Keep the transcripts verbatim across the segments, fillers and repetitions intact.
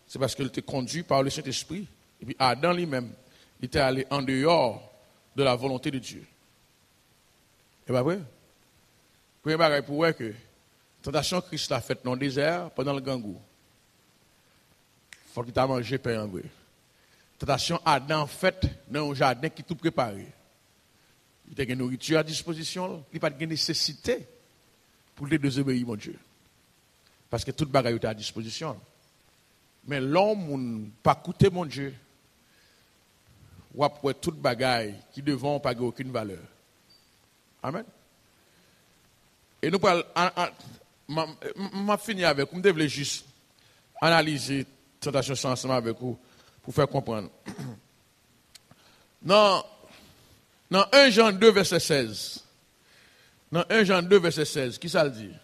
c'est parce qu'il était conduit par le Saint-Esprit. Et puis Adam lui-même, il était allé en dehors de la volonté de Dieu. Et bien vrai? Premier bagage pour voir que tentation Christ l'a faite dans le désert pendant le gangou. Il faut qu'il t'a mangé pain en vrai. Tentation Adam faite dans un jardin qui est tout préparé. Il a une nourriture à disposition, il n'y a pas de nécessité pour les désobéir, mon Dieu. Parce que toute bagaille est à disposition. Mais l'homme n'a pas coûté, mon Dieu. Ou après toute bagaille qui ne devant pas aucune valeur. Amen. Et nous parlons, je vais finir avec vous, je devais juste analyser la tentation ensemble avec vous pour faire comprendre. Dans, dans un Jean deux, verset seize, dans un Jean deux, verset seize, qui ça le dit?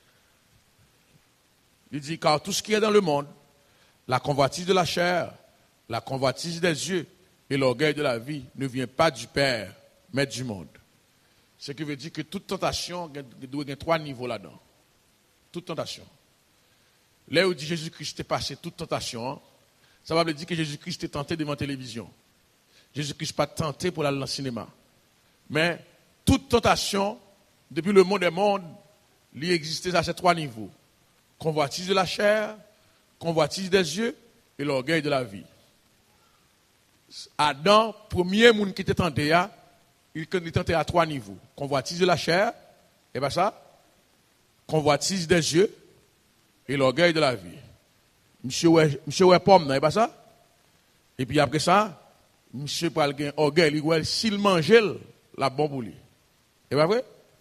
Il dit, car tout ce qui est dans le monde, la convoitise de la chair, la convoitise des yeux et l'orgueil de la vie ne vient pas du Père, mais du monde. Ce qui veut dire que toute tentation doit avoir trois niveaux là-dedans. Toute tentation. Là où dit Jésus-Christ est passé toute tentation, ça va dire que Jésus-Christ est tenté devant la télévision. Jésus-Christ n'est pas tenté pour aller dans le cinéma. Mais toute tentation, depuis le monde des mondes, il existait à ces trois niveaux. Convoitise de la chair, convoitise des yeux et l'orgueil de la vie. Adam, premier monde qui était tenté, il était tenté à trois niveaux. Convoitise de la chair, et bien ça, convoitise des yeux et l'orgueil de la vie. Monsieur ouais, monsieur ouais pomme, non, et bien ça. Et puis après ça, monsieur parle d'un orgueil, il dit s'il mangeait la bombe pour lui. Et bien vrai?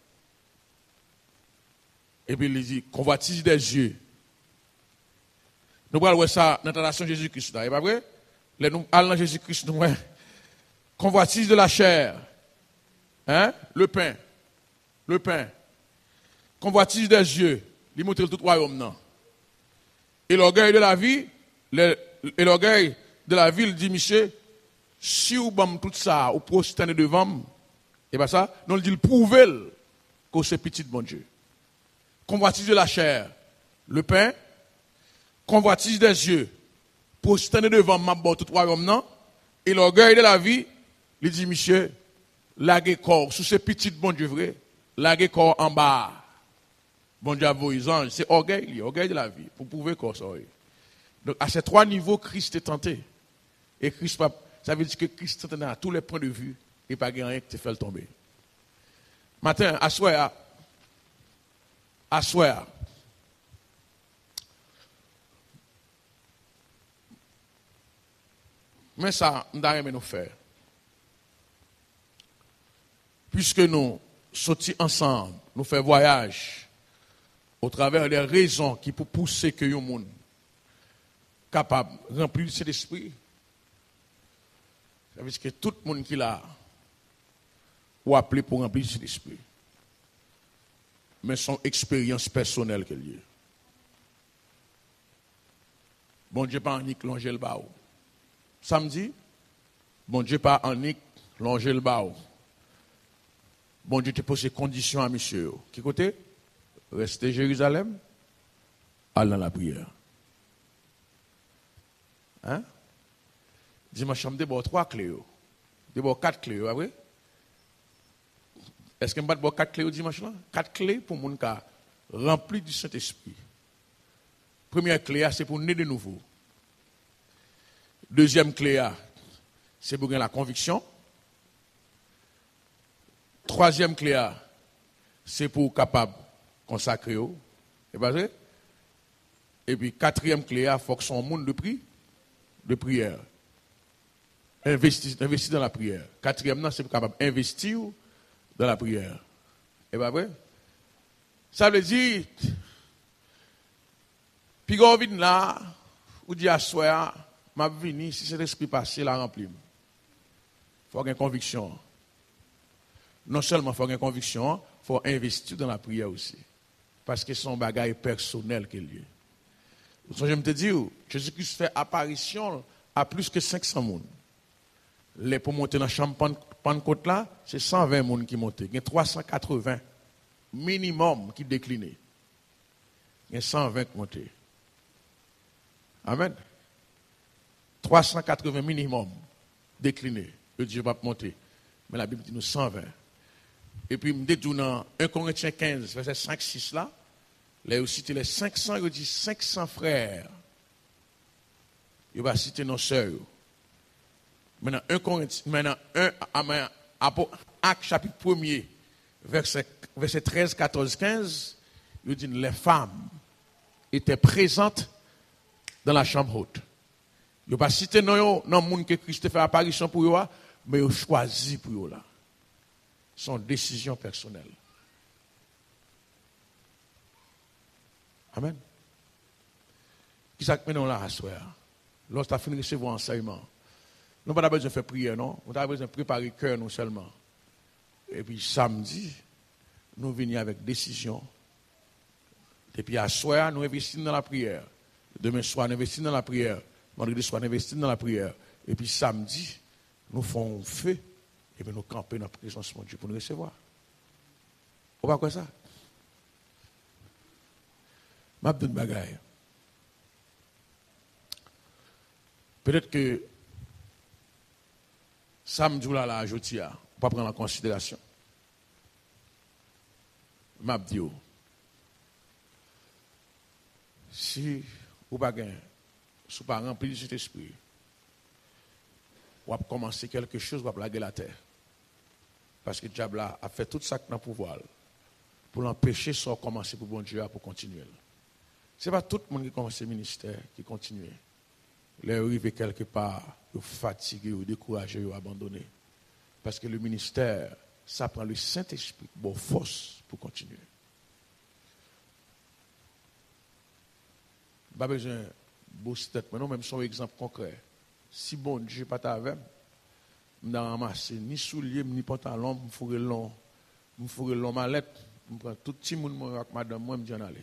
Et puis il dit convoitise des yeux. Nous parlons de ça dans la tradition de Jésus-Christ. Et bien vrai? Nous allons dans Jésus-Christ, nous convoitise de la chair. Hein? Le pain. Le pain. Convoitise des yeux. Il montre tout le royaume. Non. Et l'orgueil de la vie, le, et l'orgueil de la vie, il dit, monsieur, si vous avez tout ça, vous prosternez devant, et bien ça, nous dit, prouvez que c'est petit de bon Dieu. Convoitise de la chair, le pain, convoitise des yeux, prosternez devant, ma bon tout royaume, non. Et l'orgueil de la vie, il dit, monsieur, laguez corps, sous ce petit bon Dieu vrai, laguez corps en bas. Bon Dieu, vos anges, c'est orgueil, orgueil de la vie, pour prouver qu'on ça. Donc, à ces trois niveaux, Christ est tenté. Et Christ, ça veut dire que Christ est tenté à tous les points de vue, et pas rien qui te fait le tomber. Matin, à soir, à soir, mais ça, nous devons nous faire. Puisque nous sortis ensemble, nous faisons voyage, au travers des raisons qui peuvent pousser que les gens capable de remplir cet esprit. Ça veut dire que tout le monde qui l'a ou appelé pour remplir cet esprit. Mais son expérience personnelle qu'elle y est. Bon Dieu pas en nique longer le bao. Samedi, bon Dieu pas en nique longer le bao. Bon Dieu te pose des conditions à monsieur. Qui côté? Restez Jérusalem, allez dans la prière. Hein? Dimanche, je me trois clés. D'abord quatre clés, oui? Est-ce que je vais quatre clés dimanche là? Quatre clés pour mon cas rempli du Saint-Esprit. Première clé, c'est pour naître de nouveau. Deuxième clé, c'est pour gagner la conviction. Troisième clé, c'est pour capable consacrer. Et bien, et puis quatrième clé, il faut que son monde de prière, de prière. Investir, investir dans la prière. Quatrième, c'est pour capable investir dans la prière. Et bien vrai? Ça veut dire, puis quand on vient là, ou dit à soi, m'a venu, si cet esprit passé, la rempli. Il faut avoir une conviction. Non seulement il faut avoir une conviction, il faut investir dans la prière aussi. Parce que c'est un bagage personnel qu'il y a. Je me te dis, Jésus-Christ fait apparition à plus que cinq cents personnes. Les pour monter dans la chambre Pentecôte là, c'est cent vingt personnes qui montent. Il y a trois cent quatre-vingts minimum qui déclinent. Il y a cent vingt qui montent. Amen. trois cent quatre-vingts minimum déclinés. Le Dieu va monter. Mais la Bible dit nous cent vingt. Et puis, je dis dans un Corinthiens quinze, verset cinq six là, là, il cite les cinq cents, il dit cinq cents frères. Il va citer nos sœurs. Maintenant, un Corinthiens, maintenant, un, Acte chapitre premier, verset, verset treize, quatorze, quinze, il dit les femmes étaient présentes dans la chambre haute. Il ne va pas citer non, non, monde que Christ fait apparition pour eux, mais il a choisi pour eux là. Son décision personnelle. Amen. Qui ça que nous là à soir? Lorsque tu as fini de recevoir enseignement, nous n'avons pas besoin de faire prière, non? Nous avons besoin de préparer le cœur, non seulement. Et puis samedi, nous venons avec décision. Et puis à soir, nous investissons dans la prière. Demain soir, nous investissons dans la prière. Vendredi soir, nous investissons dans la prière. Et puis samedi, nous faisons feu. Et puis nous campons dans la présence de Dieu pour nous recevoir. On va quoi ça? Je vais vous dire une bagaille. Peut-être que samedi là, là, je tiens, on va prendre en considération. Je vais vous dire, si vous n'avez pas, si vous pas rempli de cet esprit, vous allez commencer quelque chose, vous allez plaguer la terre. Parce que le diable a fait tout ça dans le pouvoir pour l'empêcher de commencer pour bon Dieu pour continuer. Ce n'est pas tout le monde qui commence le ministère qui continue. Les arrivés quelque part, ils sont fatigués, ils sont découragés, ils sont abandonnés. Parce que le ministère, ça prend le Saint-Esprit, bonne force pour continuer. Pas besoin de beau statement, même son exemple concret. Si bon Dieu n'est pas avec moi, je ne ramasser ni souliers, ni pantalon, je me ferai long, je me ferai long mallette, je prends tout petit monde avec madame, moi, je me dis en aller.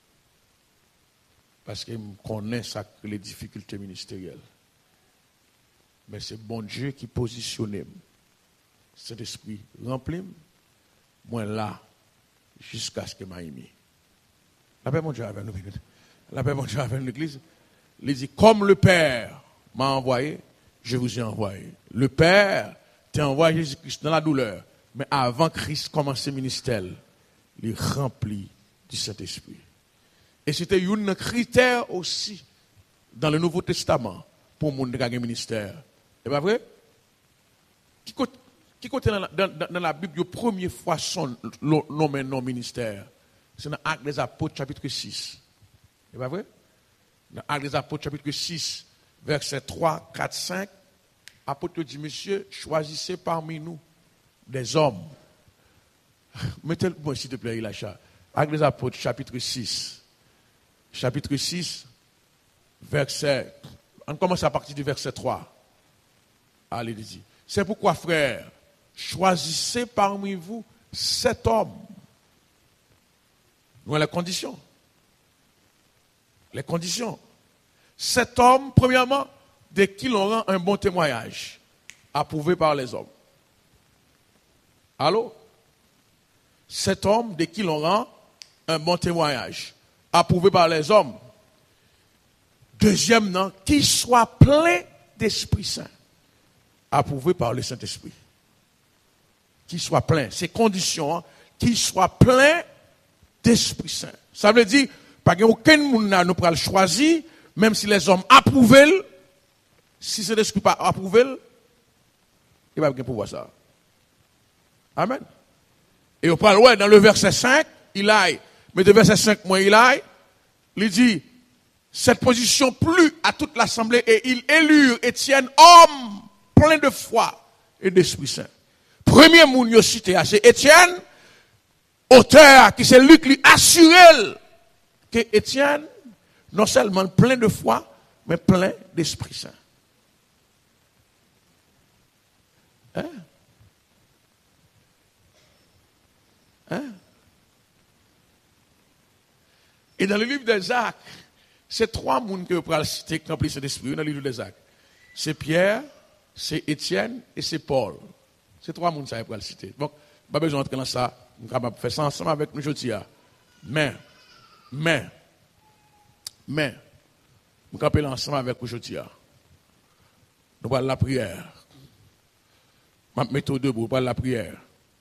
Parce que je connais ça, les difficultés ministérielles. Mais c'est bon Dieu qui positionne. Cet esprit rempli, moi là, jusqu'à ce que je m'aille. La paix, mon Dieu, avec nous. La paix, mon Dieu, avec l'église. Il dit, comme le Père m'a envoyé, je vous ai envoyé. Le Père t'a envoyé Jésus-Christ dans la douleur. Mais avant Christ commence le ministère, il est rempli du Saint-Esprit. Et c'était un critère aussi dans le Nouveau Testament pour le monde qui a un ministère. C'est pas vrai? Qui qui côté dans, dans, dans la Bible, la première fois son nommé non ministère? C'est dans l'Acte des Apôtres, chapitre six. C'est pas vrai? Dans l'Acte des Apôtres, chapitre six, versets trois, quatre, cinq, l'apôtre dit, monsieur, choisissez parmi nous des hommes. Mettez-le, s'il te plaît, Ilacha. Acte des Apôtres, chapitre six. Chapitre six, verset. On commence à partir du verset trois. Allez, dit. C'est pourquoi, frères, choisissez parmi vous sept hommes. Nous avons les conditions. Les conditions. Sept hommes, premièrement, de qui l'on rend un bon témoignage, approuvé par les hommes. Allô? Sept hommes de qui l'on rend un bon témoignage, approuvé par les hommes. Deuxièmement, qui soit plein d'Esprit Saint, approuvé par le Saint-Esprit. Qui soit plein, ces conditions, hein, qui soit plein d'Esprit Saint. Ça veut dire, pas qu'aucun monde nous peut le choisir, même si les hommes approuvent, si c'est l'Esprit pas approuvé, il va pas pouvoir ça. Amen. Et on parle, ouais, dans le verset cinq, il a, mais de verset cinq, moi, il a, il dit, cette position plut à toute l'assemblée et ils élurent Étienne, homme plein de foi et d'Esprit Saint. Premier monde yo cité, c'est Étienne, auteur, qui c'est lui qui lui assuré que Étienne, non seulement plein de foi, mais plein d'Esprit Saint. Hein? Hein? Et dans le livre des Actes, c'est trois personnes que vous pouvez citer qui remplissent l'esprit dans le livre des Actes. C'est Pierre, c'est Étienne et c'est Paul. C'est trois personnes que vous pouvez citer. Donc, pas besoin d'entrer dans ça. Nous sommes capables de faire ça ensemble avec nous aujourd'hui. Mais, mais, mais, nous sommes capables ensemble avec nous aujourd'hui. Nous parlons de la prière. Je vais mettre debout, nous parlons de la prière.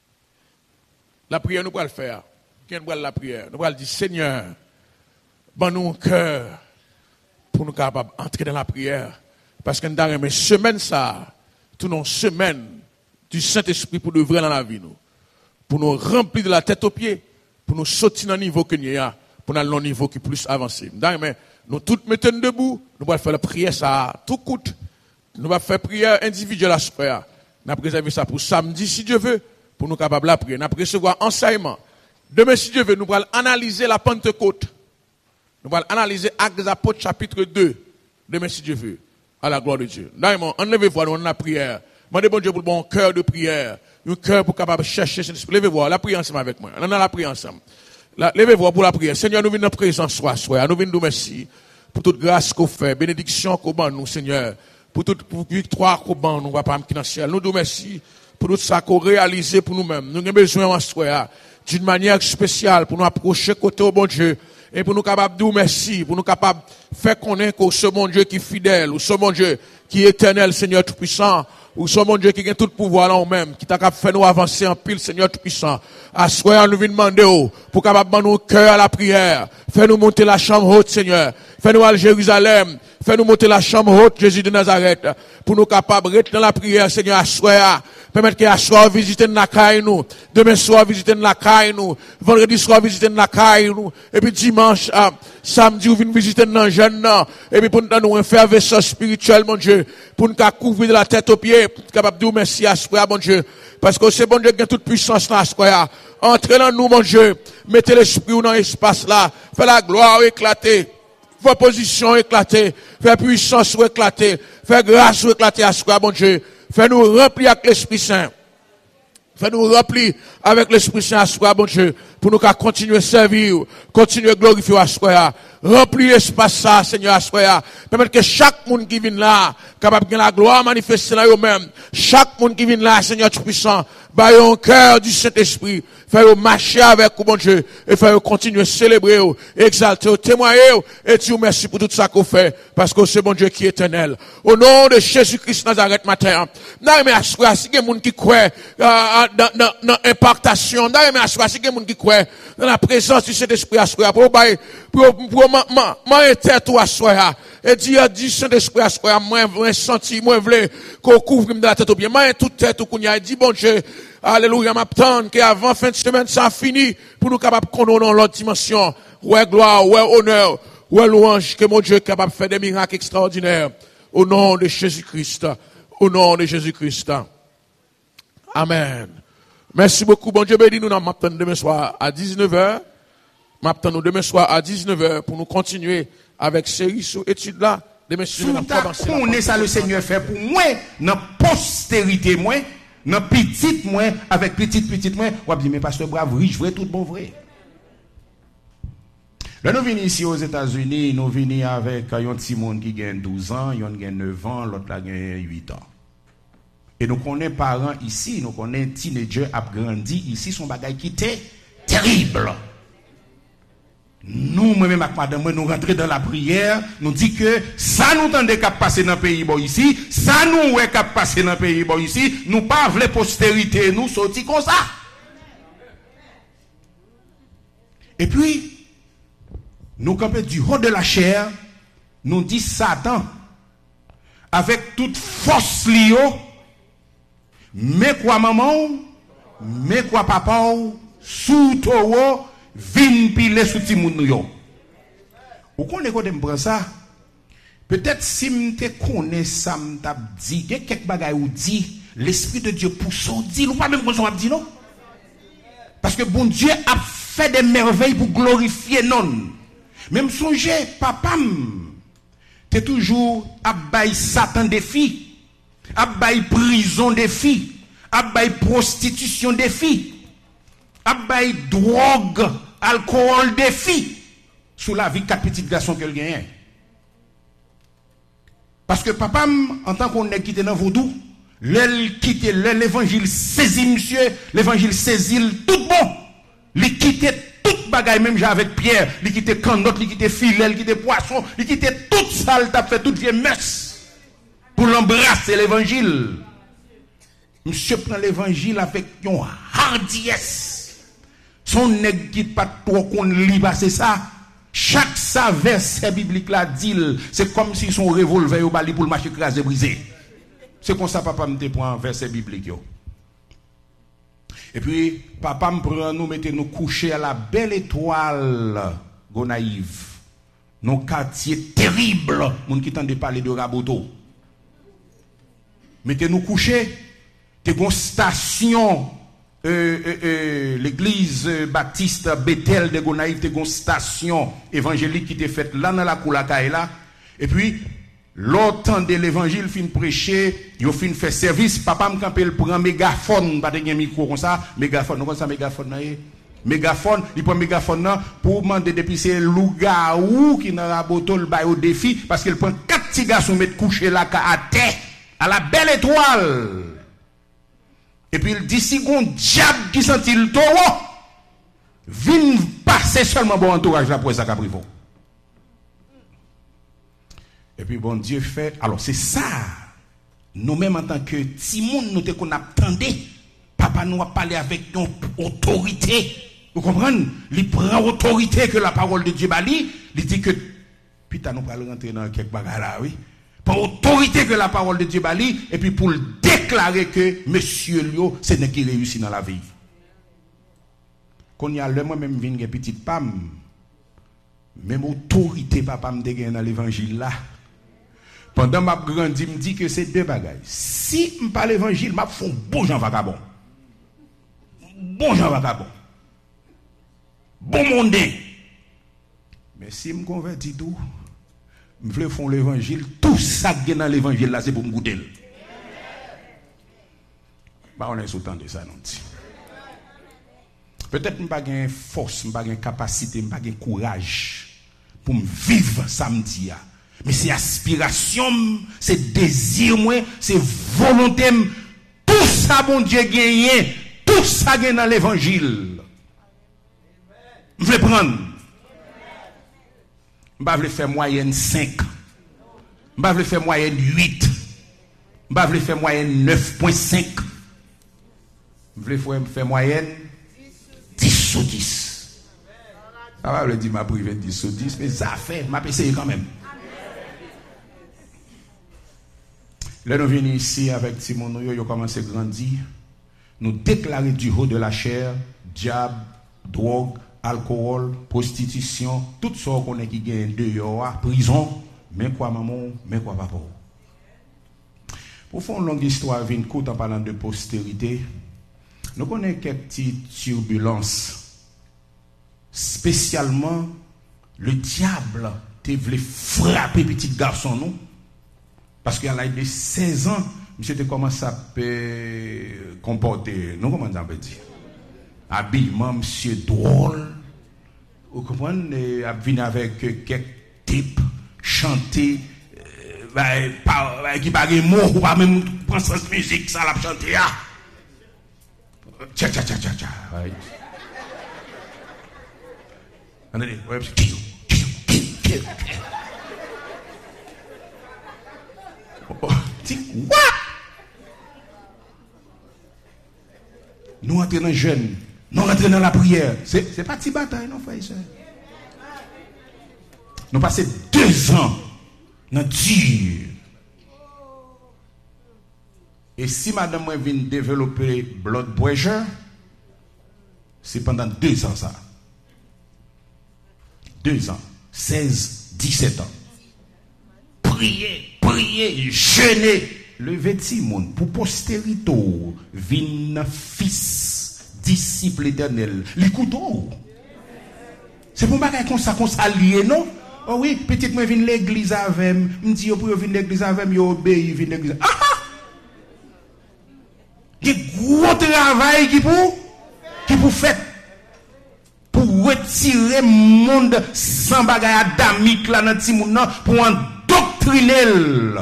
La prière, nous allons le faire. Qui nous parle de la prière? Nous allons dire, Seigneur, donne-nous un cœur pour nous capables d'entrer dans la prière. Parce que nous avons une semaine, ça, toute une semaine du Saint-Esprit pour de vrai dans la vie. Nous. Pour nous remplir de la tête aux pieds, pour nous sortir dans le niveau que nous avons, pour nous aller dans un niveau qui est plus avancé. Nous tous mettons debout, nous allons faire la prière, ça, tout coûte. Nous allons faire prière individuelle à ce frère. Nous allons préserver ça pour samedi, si Dieu veut, pour nous capables de la prier. Nous allons recevoir enseignement. Demain, si Dieu veut, nous allons analyser la Pentecôte. Nous allons analyser Actes des Apôtres, chapitre deux. Demain, si Dieu veut. À la gloire de Dieu. D'ailleurs, enlevez-vous dans la prière. Demandez bon Dieu pour le bon cœur de prière. Un cœur pour capable chercher. Levez-vous, la prière ensemble avec moi. On a la prière ensemble. Levez-vous pour la prière. Seigneur, nous venons dans la présence, soit, soit. Nous venons nous merci pour toute grâce qu'on fait, bénédiction qu'on donne nous, Seigneur. Pour toute victoire qu'on donne nous, Papa, qui dans le ciel. Nous nous merci pour tout ça qu'on réalise pour nous-mêmes. Nous avons besoin en soi, d'une manière spéciale pour nous approcher côté au bon Dieu. Et pour nous capables de dire merci, pour nous capables de faire connaître que ce bon Dieu qui est fidèle, ou ce bon Dieu qui est éternel, Seigneur Tout-Puissant, ou ce bon Dieu qui a tout le pouvoir là même, qui t'a capable de faire nous avancer en pile, Seigneur Tout-Puissant. À ce moment nous venons demander, pour capable de nous cœur à la prière, fais-nous monter la chambre haute, Seigneur, fais-nous aller à Jérusalem, fais-nous monter la chambre haute, Jésus de Nazareth, pour nous capables de rester dans la prière, Seigneur, à ce moment permettre qu'à soir visiter la caille nous, demain soir visiter la caille nous, vendredi soir visiter la caille nous, et puis dimanche, euh, samedi, vous venez visiter nos jeunes, et puis pour nous faire un vaisseau spirituel, mon Dieu, pour nous couvrir de la tête aux pieds, pour capable de dire merci à ce mon Dieu, parce que c'est bon Dieu qui a toute puissance là, ce entrez dans nous, mon Dieu, mettez l'esprit dans l'espace là, fais la gloire éclater, vos positions éclater, fais puissance éclater, fais grâce éclater à ce mon Dieu. Fais-nous remplir avec l'Esprit Saint. Fais-nous remplir avec l'Esprit Saint à soi, bon Dieu, pour nous continuer à servir, continuer à glorifier à soi. Remplir l'espace ça, Seigneur, à soi. Permettre que chaque monde qui vient là, capable de la gloire manifester là eux-mêmes. Chaque monde qui vient là, Seigneur Tout-Puissant, bah, un cœur du Saint-Esprit. Faire marcher avec vous, bon Dieu, et faire continuer à célébrer, exalter, témoigner, et dire merci pour tout ça qu'on fait, parce que c'est bon Dieu qui est éternel. Au nom de Jésus-Christ Nazareth matin, non, mais à soi, si il y a des gens qui croient, dans, dans, dans l'impactation, non, mais à soi, si il y a des gens qui croient, dans la présence du Saint-Esprit à soi, pour, pour, pour, pour, moi, tête ou à soi, et dire, dit Saint-Esprit à soi, moi, moi, senti, moi, voulais, qu'on couvre de la tête au bien, moi, toute tête ou qu'on y a, dit, bon Dieu, alléluia, m'attendre qu'avant fin de semaine, ça a fini pour nous capables de connaître dans l'autre dimension. Ouais, gloire, ouais, honneur, ouais, louange, que mon Dieu est capable de faire des miracles extraordinaires. Au nom de Jésus-Christ. Au nom de Jésus-Christ. Amen. Merci beaucoup. Bon Dieu béni, nous nous m'attendons demain soir à dix-neuf heures. M'attendons demain soir à dix-neuf heures pour nous continuer avec série sur études là. Demain soir, nous allons commencer. Connais ça le Seigneur fait pour moi, dans postérité moi. Dans petite moins, avec petite, petite moins, on dit, mais pasteur brave, riche, vrai, tout bon vrai. Là, nous venons ici aux États-Unis, nous venons avec un petit monde qui gagne douze ans, un qui gagne neuf ans, l'autre qui gagne huit ans. Et nous connaissons parents ici, nous connaissons teenagers qui grandi ici, son bagage qui était terrible. Nous, moi-même, avec madame, nous rentrons dans la prière, nous disons que ça nous tente qu'à passer dans le pays bon ici, ça nous est qu'à passer dans le pays bon ici, nous pas voulons postérité, nous sortis comme ça. Et puis, nous campons du haut de la chair, nous dit Satan, avec toute force liée, mais quoi maman, mais quoi papa, sous toi, vin pile sous ti moun nou yo. Ou connaît quand me prend ça? Peut-être si m'te connais ça m't'a dit, il y a quelques bagages ou dit l'esprit de Dieu pousse ou dit, ou pas même qu'on dit non. Parce que bon Dieu a fait des merveilles pour glorifier non. Même songez papam t'es toujours à bail Satan défi, à bail prison défi, à bail prostitution défi, à bail drogue alcool défi sous la vie quatre petits garçons qu'elle gagne. Parce que papa, en tant qu'on est quitté dans Vaudou, l'elle quitte l'évangile saisit monsieur, l'évangile saisit tout bon. Il quitte toute bagaille même avec Pierre, il quitte canotte, il quitte filet, il quitte poisson, il quitte toute ça, il t'a fait toute vieille messe. pour l'embrasser l'évangile. Monsieur prend l'évangile avec une hardiesse. Son nèg qui pas trop qu'on lit pas c'est ça. Chaque sa verset biblique là dit, c'est comme si son revolver au bali pour le marcher écrasé brisé. C'est comme ça papa me prend un verset biblique yo. Et puis papa me prend nous mettez nous coucher à la belle étoile Gonaïve. Nos quartiers terribles, moun qui tande parler de Raboto. Mettez nous coucher, t'es une station euh, euh, euh, l'église baptiste Bethel de Gonaïve, t'es une station évangélique qui t'est faite là dans la Koulakaï là. Et puis l'autant de l'évangile fin prêcher, yo fin fait service, papa me campé le prend mégaphone, pas de micro comme ça, mégaphone, comme ça mégaphone là. Mégaphone, il prend mégaphone là pour demander depuis c'est lougaou qui n'a raboto le bail au défi parce qu'il prend quatre petits garçons mettre coucher là à terre à la belle étoile. Et puis il dit si gon diable qui senti le taureau vient passer seulement bon entourage là pour ça caprivo. Et puis bon Dieu fait alors c'est ça nous même en tant que petit monde nous te qu'on attendait papa nous a parlé avec une autorité. Vous comprenez? Il prend autorité que la parole de Dieu bali. Il dit que, putain, nous allons rentrer dans quelques bagarres là, oui. Prend autorité que la parole de Dieu bali, et puis pour déclarer que monsieur Lio, c'est ne qui réussit dans la vie. Quand il y a le moi-même vin une petite pam, même autorité papa me dégaine dans l'évangile là. Pendant ma grandi, me dit que c'est deux bagailles. Si me parle l'évangile, m'a font bon Jean vagabond. Bon Jean vagabond. Bon monde. Mais si me convertis tout, me voulais faire l'évangile, tout ça qui est dans l'évangile là, c'est pour me goûter. Bah on est sous temps de ça non. Peut-être me pas gain force, me pas gain capacité, me pas gain courage pour me vivre samedi. Mais c'est aspiration, c'est désir moi, c'est volonté, tout ça bon Dieu gagne, tout ça gagne dans l'évangile. Je vais prendre. Je vais faire moyenne cinq. Je vais faire moyenne huit. Je vais faire moyenne neuf virgule cinq. Je vais faire moyenne dix sur dix. Ça va le dire ma privé dix sur dix, mais ça fait, je vais essayer quand même. Là, nous venons ici avec Simon, nous avons commencé à grandir. Nous déclarer du haut de la chair, diable, drogue, alcool, prostitution, tout ça qu'on est qui gagne dehors, prison, mais quoi maman, mais quoi papa. Pour faire une longue histoire, une courte en parlant de postérité, nous connaissons quelques petites turbulences. Spécialement, le diable te voulait frapper petit garçon, non? Parce qu'à l'âge de seize ans, monsieur te commence à se comporter, non comment on peut dire? Habillement, monsieur drôle. Vous comprenez? À venir avec quelques types, chanter, qui parlent mots, ou pas même prendre cette musique, ça l'a chanté. Tcha tcha tcha tcha tcha. Attendez, ouais, what? Nous entrons dans le jeûne, nous rentrons dans la prière. C'est, c'est pas une bataille, non, frère et soeur. Nous passons deux ans dans dur. Et si madame moi vient développer blood pressure, c'est pendant deux ans ça. Deux ans. seize, dix-sept ans. Priez, priez, jeûnez. Levez Timon pour postérité, vin fils, disciple éternel. L'écoutons. C'est pour pas qu'on ça qu'on s'allie, non? Oh oui, petite moi vin l'église avec, me dit pour venir l'église avec, yo obéi vin l'église. Ah ah! Il y a gros travail qui pour qui pour faire pour retirer le monde sans bagaille adamique là dans Timon pour endoctriner.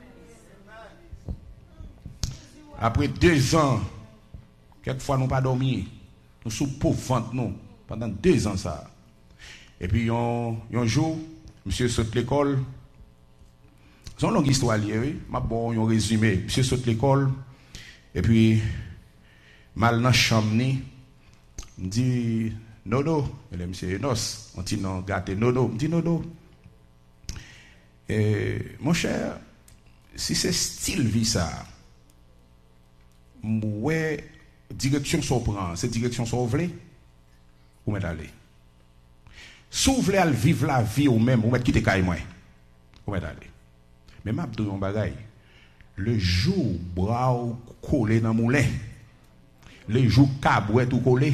Après deux ans, quelquefois nous pas dormi, nous sous pauvre ventre nous pendant deux ans ça. Et puis un jour, monsieur saute l'école C'est une longue histoire liée, oui. Ma bon, un résumé. Monsieur saute l'école, et puis, mal dans la chambre, me dit, Nono, et monsieur Enos, on dit non, gâté, Nono, me dit Nono. Et, mon cher, si c'est style vie ça, ouais, direction s'en prend, c'est direction s'en voulez, où m'est allé? Si vous voulez vivre la vie ou même, vous m'êtes quitté caille moi, où m'est allé? Mais m'a dit un bagay, le jour bras collé dans moulin, le jour cabouet tout collé,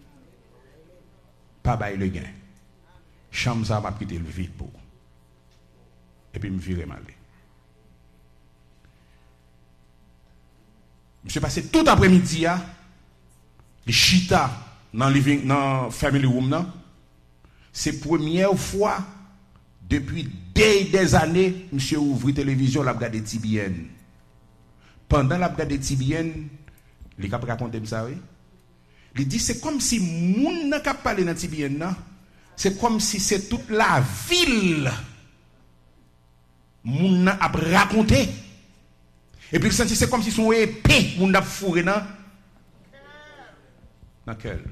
pas bail le gain. Chambre ça m'a quitté le vide pour. Et puis me virer mal. Monsieur passé tout après-midi à le chita dans living dans family room là. C'est première fois depuis des, des années monsieur ouvre télévision l'a regarder T B N. Pendant l'a regarder T B N, il cap raconter ça oui. Il dit c'est comme si moun n'a pas parlé dans T B N là, c'est comme si c'est toute la ville moun n'a raconté. Et puis, c'est comme si son épée, moun n'a fourré dans. Dans quel?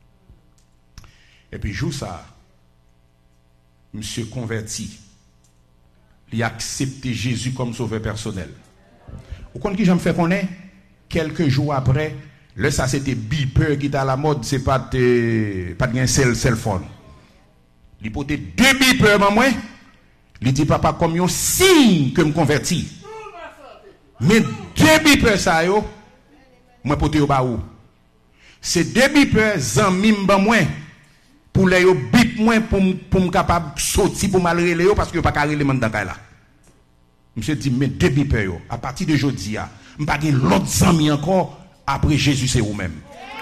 Et puis, joue ça. Monsieur converti. Il a accepté Jésus comme sauveur personnel. Vous comprenez qui j'aime faire qu'on est? Quelques jours après, là, ça c'était beeper qui est à la mode, c'est pas de, pas de cell, cell phone. Il peut deux beepers, maman. Il dit, papa, comme un signe que me converti. Mais deux bipeurs ça yo, moi pote yo ba ou. C'est deux bipeurs zanmim ba moi pour les yo bip moi pour pour me capable sortir pour mal relé yo parce que pas carré les man dans là. Monsieur dit mais deux bipeurs yo, à partir de jodi a, m pa gen l'autre zanmi encore après Jésus c'est vous même.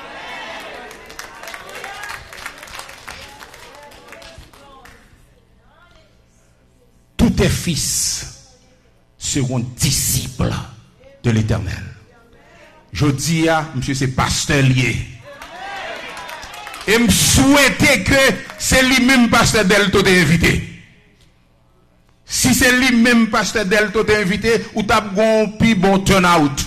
Tous tes fils seront disciples de l'Éternel. Je dis à monsieur, c'est pasteur lié. Et me souhaiter que c'est lui-même pasteur Delto t'a invité. Si c'est lui-même pasteur Delto t'a invité, ou t'as un plus bon turn-out.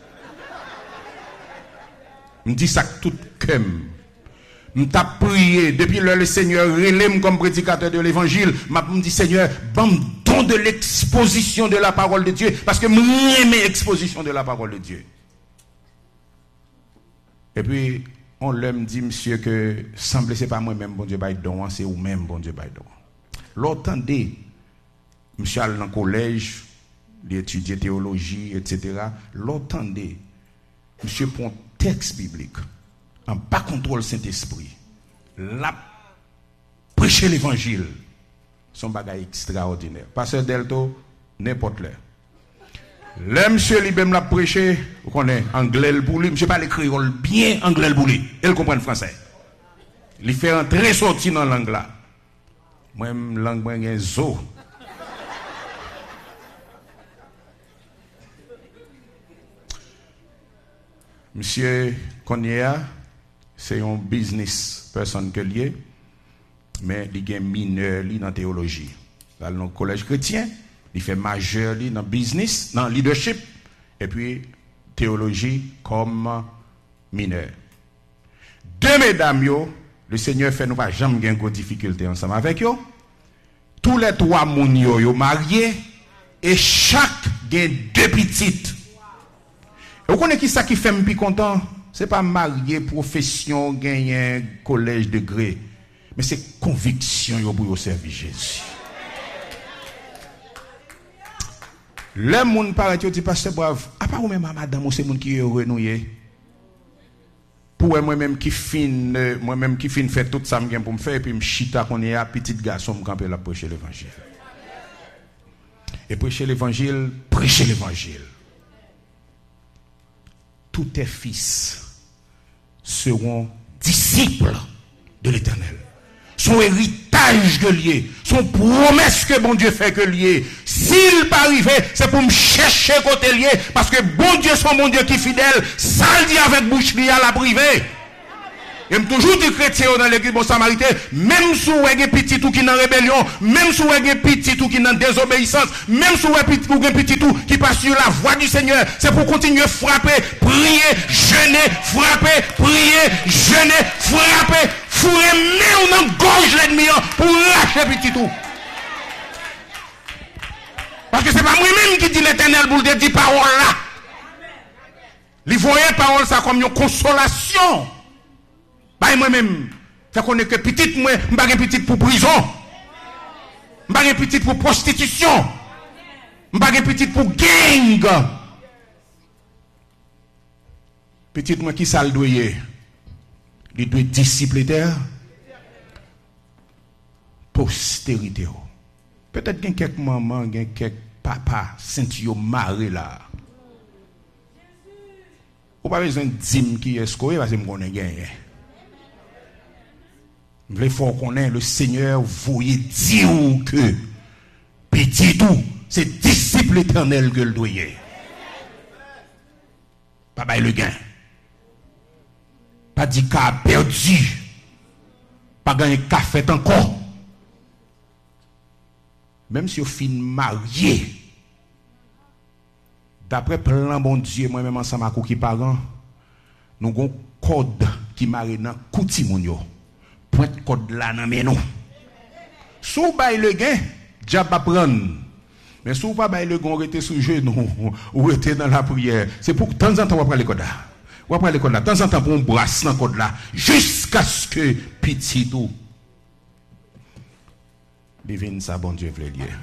Je dis ça tout comme. Je t'ai prié depuis le, le Seigneur relève comme prédicateur de l'évangile. Je me dis Seigneur, bon don de l'exposition de la parole de Dieu. Parce que j'aime l'exposition de la parole de Dieu. Et puis, on l'aime dit, monsieur, que semble c'est pas moi-même, bon Dieu, bail don, c'est vous-même, bon Dieu, bail don. L'entendez, monsieur allait dans le collège, il étudiait théologie, et cetera. L'entendez, monsieur prend texte biblique. En pas contrôle Saint-Esprit, la prêcher l'évangile, son bagage extraordinaire. Pasteur Delto, n'importe là. Là, monsieur lui-même l'a prêché, vous connaissez, anglais pour lui, monsieur parle créole bien anglais pour lui, il comprend le français. Il fait entrer sortir dans la langue là. Moi-même, langue, moi, j'ai zo. Monsieur Konya, c'est un business personne que lié, mais il est mineur dans la théologie. Dans le collège chrétien, il fait majeur dans le business, dans le leadership, et puis théologie comme mineur. Deux mesdames, yo, le Seigneur fait nous pas jamais gagner de difficultés ensemble avec eux. Tous les trois moun yo, yo mariés, et chaque gagne deux petites. Et vous connaissez qui ça qui fait me plus content? C'est pas marié, profession, gagner collège degré. Mais c'est conviction yo pour servir Jésus. Le monde paraît dit pasteur brave. À part même madame, c'est monde qui est heureux nous yé. Pour moi-même qui fin moi-même qui fin fait tout ça me pour me faire et puis me chita qu'on est à petit garçon me camper la prêcher l'évangile. Et prêcher l'évangile, prêcher l'évangile. Tous tes fils seront disciples de l'Éternel. Son héritage que lié, son promesse que bon Dieu fait que lié. S'il pas arrivé, c'est pour me chercher côté lié, parce que bon Dieu, son bon Dieu qui est fidèle, ça le dit avec bouche liée à la privée. Et me toujours dit chrétien dans l'église bon samaritain, même si vous avez petit tout qui est en rébellion, même si vous avez petit tout qui est en désobéissance, même si vous avez petit tout qui passe sur la voie du Seigneur, c'est pour continuer à frapper, prier, jeûner, frapper, prier, jeûner, frapper, fourrer, mais on engorge l'ennemi pour lâcher petit tout. Parce que c'est pas moi-même qui dit l'Éternel pour dire paroles là. Les voyez paroles ça comme une consolation. Bah moi-même, ça connaît que petite moi, m'pas une petite pour prison. M'pas une petite pour prostitution. M'pas une petite pour gang. Petite moi qui ça le doit y il doit disciple terre postérité. Peut-être qu'il y a quelques mamans, il y a quelques papas, senti yo maré là. Ou pas besoin de dire qui est scoré parce que je connais gagné. Je veux faut connaître le Seigneur voyait dire que petit tout, c'est disciple éternel que le doyer. Pas bail le gain. Pas dit qu'a perdu. Pas gagné qu'a fait encore. Même si vous fin marié, d'après plan bon Dieu, moi-même ensemble avec qui parents, nous avons un code qui marie dans kouti moun yo. Point code là dans nous. Sou bay le gain, diable va prendre. Mais sou pas bay le gain, rester sous genou ou rester dans la prière. C'est pour que de temps en temps on prend le code là. On prend le code là, de temps en temps pour on brasse dans code là jusqu'à ce que petit tout devine ça, bon Dieu, veut lier.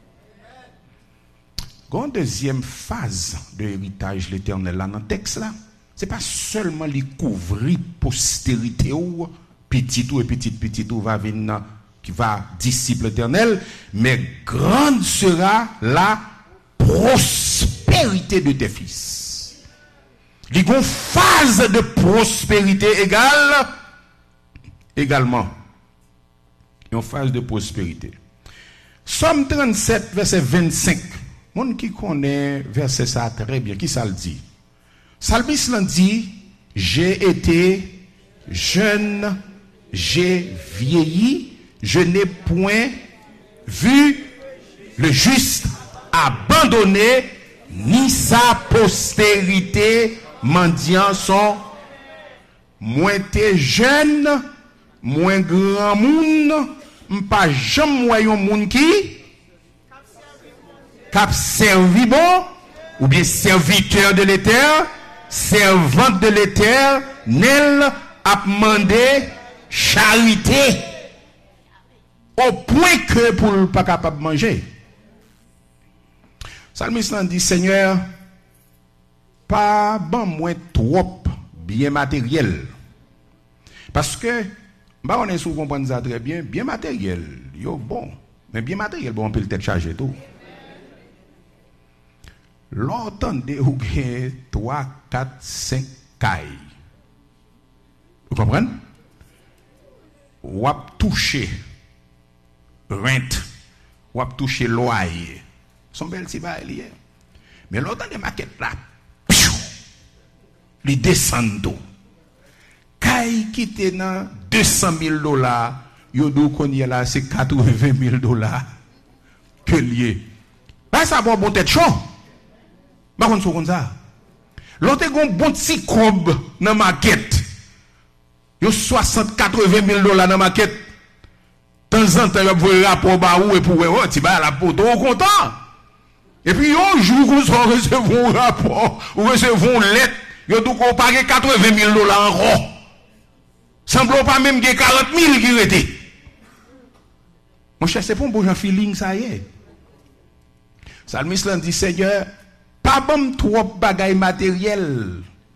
Une deuxième phase de l'héritage l'Éternel là dans le texte là, c'est pas seulement les couvrir postérité ou petit tout et petit petit tout va venir qui va disciple éternel, mais grande sera la prospérité de tes fils. Il y a une phase de prospérité égale également. Une phase de prospérité. Somme trente-sept, verset vingt-cinq. Mon qui connaît verset ça très bien, qui ça le dit? Salmis l'a dit, j'ai été jeune, j'ai vieilli, je n'ai point vu le juste abandonné, ni sa postérité mendiant son. Moins t'es jeune, moins grand monde, m'pas jamais voyons monde qui cap servi bon ou bien serviteur de l'Éternel, servante de l'Éternel, nel a demandé charité au point que pour ne pas capable de manger. Salmiste dit Seigneur, pas bon moins trop bien matériel. Parce que bah on est sous comprendre ça très bien, bien matériel, yo bon, mais bien matériel bon on peut le tête chargé tout. L'entendez ou bien trois, quatre, cinq cailles. Vous comprenez? Ou ap toucher rent, ou ap toucher loyer. Son bel si va lié. Mais l'entendez maquette là. Les descendent. Caille qui était dans deux cent mille dollars, yo dou qu'on y là c'est quatre-vingt mille dollars que lié. Pas ça bon bon tête chaud. Par contre, comme ça. L'autre gon bon petit cob dans maquette. Yo soixante quatre-vingt mille dollars dans maquette. De temps en temps, yo voye rapport ba ou et pour oh, ti ba la poto content. Et puis yo jour qu'on so recevon rapport ou recevon lettre, yo dou ko paguer quatre-vingt mille dollars encore. Semble pas même que quarante mille qui rete. Mon cher, c'est pour un bon feeling ça y est. Salmiste dit Seigneur, pas bon trop bagaille matériel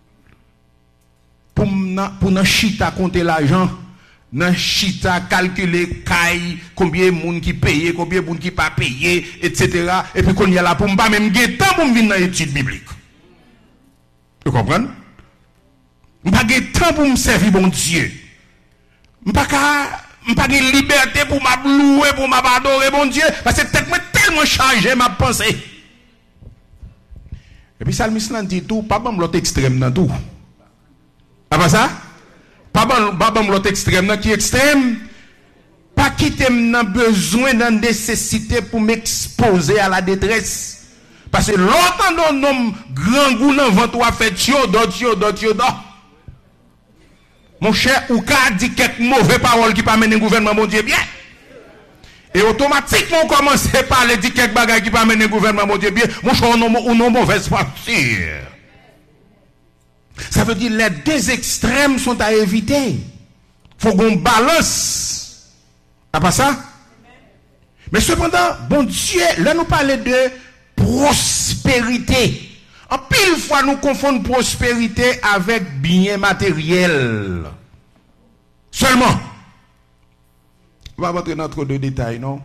pour pour nan chita compter l'argent, nan chita calculer caille combien de monde qui paye, combien de monde qui pas payer, et cetera. Et puis qu'on y a là pour pas même gagner temps pour venir dans l'étude biblique. Vous comprenez? M'pas gagner temps pour me servir bon Dieu. M'pas ka m'pas gagner liberté pour m'ablouer, pour m'adorer bon Dieu parce que tête moi tellement chargé m'a pensée. Et puis Salmiste dit tout, pas bon l'autre extrême dans tout. Pas ça? Pas bon l'autre extrême, là, qui extrême. Pas quitter mon besoin, dans nécessité pour m'exposer à la détresse. Parce que longtemps, dans nos grands goûts, dans ventre, ou a fait tio, d'autres, tio, d'autres, tio, d'autres. Mon cher, ou qu'a dit quelques mauvaises paroles qui pas mener le gouvernement, mon Dieu, bien. Et automatiquement, on commence à parler de quelques bagages qui pas mener le gouvernement, mon Dieu, bien. Mon cher, on a mauvaise posture. Ça veut dire que les deux extrêmes sont à éviter. Il faut qu'on balance. Pas ça? Mais cependant, bon Dieu, là nous parlons de prospérité. En pile fois, nous confondons prospérité avec bien matériel. Seulement. On va rentrer dans trop de détails, non?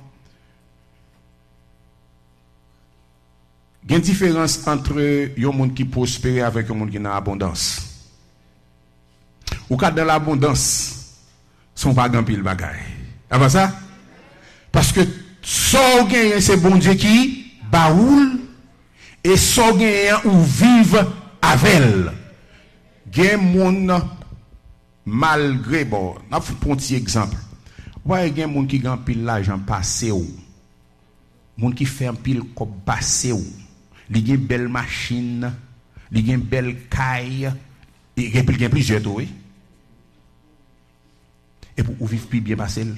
Il y a une différence entre un monde qui prospère avec un monde qui est dans l'abondance. Ou quand dans l'abondance, son pas grand pile bagaille. Avant ça? Parce que sans gain, c'est bon Dieu qui baoule et sans gain ou vive avec elle. Gain monde malgré bon. On va prendre un petit exemple. Ouais, gain monde qui gagne pile l'argent passé ou. Monde qui fait un pile comme passé ou. Il y a une belle machine, il y a une belle caille, il y a plusieurs tours. Et pour vivre plus bien passé.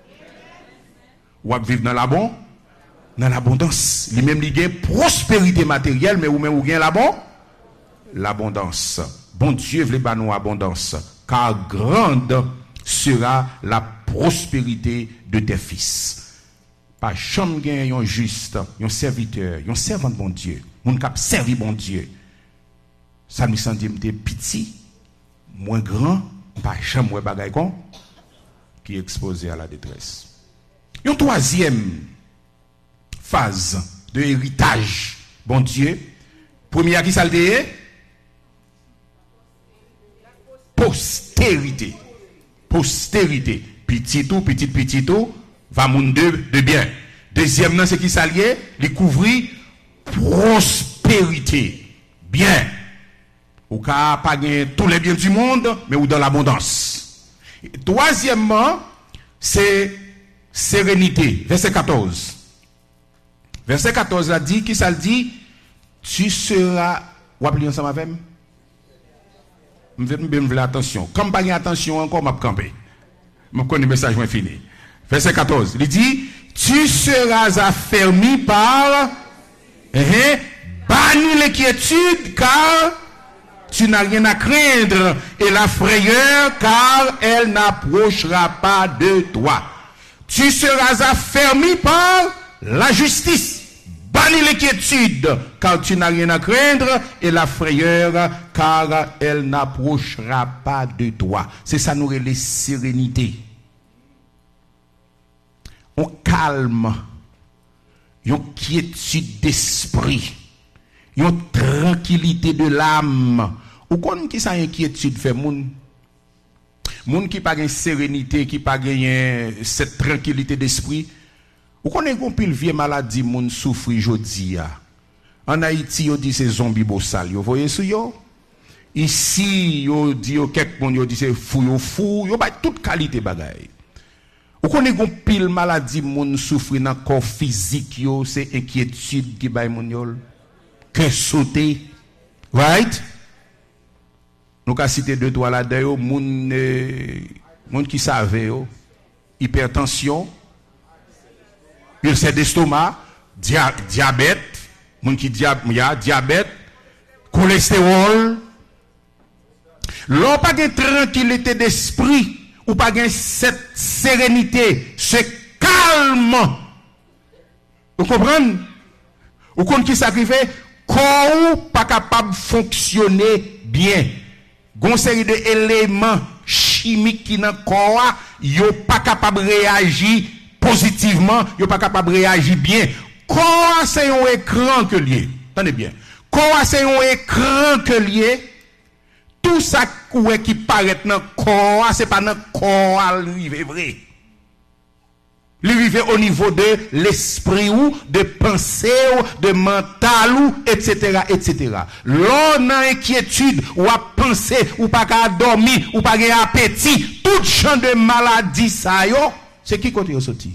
Ou vivre dans l'abondance, dans l'abondance. Il même il y a prospérité matérielle, mais ou même ou la bon l'abondance. Bon Dieu veut pas nous abondance, car grande sera la prospérité de tes fils. Pas jamais gagne un juste, un serviteur, un servant de bon Dieu, mon cap servi bon Dieu. Ça me semble dire petit, moins grand, pas jamais moins bagaille con qui est exposé à la détresse. Une troisième phase de héritage, bon Dieu. Première qui s'altère, postérité. Postérité. Petit tout, petit, petit tout. Va moun de, de bien. Deuxième, c'est qui s'allier, les couvrir prospérité. Bien. Ou ka pas gagner tous les biens du monde, mais ou dans l'abondance. Troisièmement, c'est sérénité. Verset quatorze. Verset quatorze a dit, qui ça le dit? Tu seras, ou appelez ensemble avec moi? Je vais attention. Comme pas attention encore, je vais camper. Je connais le message, je fini. Verset quatorze, il dit, tu seras affermi par eh, banni l'inquiétude car tu n'as rien à craindre et la frayeur car elle n'approchera pas de toi. Tu seras affermi par la justice. Banni l'inquiétude car tu n'as rien à craindre et la frayeur car elle n'approchera pas de toi. C'est ça nous les sérénité. On calme, une quiétude d'esprit, une tranquillité de l'âme. Ou qu'on qui ça inquiétude fait moun? Moun qui pas une sérénité, qui pas cette tranquillité d'esprit. Ou qu'on est une vieille maladie moun souffre jodi a. En Haïti, yo dit c'est zombie bossal. Vous voyez ça yo? Ici, yo dit yo quelques moun yo dit c'est fou yo fou, yo ba toute qualité bagaille. Ou connaît gon pile maladie moun souffre dans corps physique yo, c'est inquiétude qui bay moun yo. Que sauter. Right? Nous ka citer deux trois là dedans moun euh, moun qui savait yo, hypertension, ulcère d'estomac, dia, diabète, moun qui dia, ya, diabète, cholestérol. L'on pas de tranquillité d'esprit. Ou pas gain cette sérénité, ce calme. Vous comprenez? Ou comprenez qui s'arrive? Corps pas capable de fonctionner bien. Gon série de éléments chimiques qui dans corps, yo pas capable de réagir positivement, yo pas capable de réagir bien. Corps c'est un écran que lié. Attendez bien. Corps c'est un écran que lié. Tout ça qui paraît dans le corps, ce n'est pas dans le corps arrivé vrai. Lui vivait au niveau de l'esprit ou, de pensée ou, de mental ou, et cetera, et cetera. L'on a inquiétude, ou à penser, ou pas qu'à dormir, ou pas qu'à appétit, tout genre de maladie, ça yo, c'est qui côté sorti?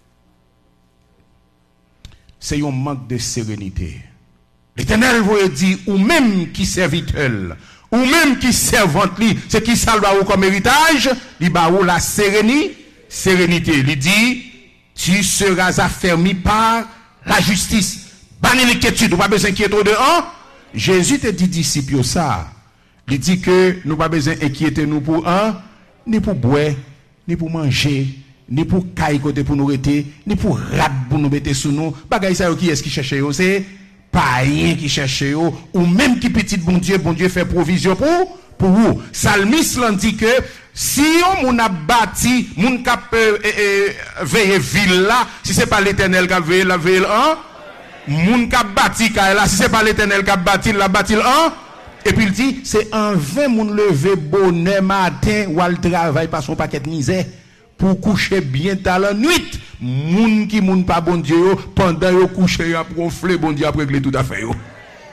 C'est un manque de sérénité. L'Éternel vous dit, ou même qui serviteur, ou même qui servante, c'est qui salva ou comme héritage, il va ou la sérénité, sérénité. Il dit, tu seras affermi par la justice. Banni l'inquiétude, ou pas besoin d'inquiéter de un. Jésus te dit disciple ça. Il dit que nous pas besoin d'inquiéter nous pour un, ni pour boire, ni pour manger, ni pour caille côté pour nous rester, ni pour rat pour nous mettre sous nous. Bagay ça qui est-ce qui cherche yo, c'est païen qui cherche yo, ou même qui petit bon Dieu, bon Dieu fait provision pour pour vous. Psalmiste l'en dit que si on a bâti, moun kap euh, euh, veille ville là, si c'est pas l'Éternel qui a veillé la ville un, moun kap bâti là, si c'est pas l'Éternel qui a bâti la bâti un, et puis il dit c'est en vain moun lever bonheur matin ou al travail par son paquet de misère pour coucher bien tard la nuit. Moun qui moun pas bon Dieu yo, pendant yo coucher yo a ronfler bon Dieu a régler tout affaire yo.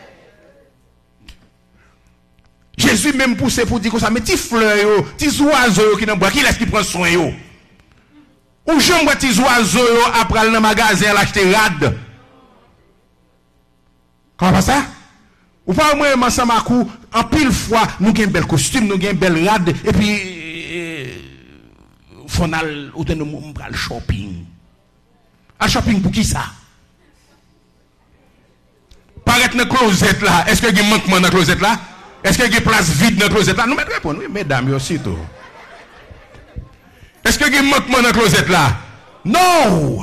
Jésus même poussé pour dire comme ça, mais ti fleurs yo, ti oiseaux qui dans bois, qui laisse qui prend soin yo? Ou j'aime ti oiseaux yo après dans magasin l'acheter rad. Comment ça? Ou pas moi ensemble à coup en pile fois nous gain bel costume, nous gain bel rad et puis fonal ou nous pral shopping. À shopping pour qui ça? Paraître dans closet là, est-ce que il y a manquement dans closet là? Est-ce qu'il y a une place vide dans le closet là? Nous mettons réponse, oui, mesdames, aussi tout. Est-ce qu'il y a un manquement dans le closet là? Non!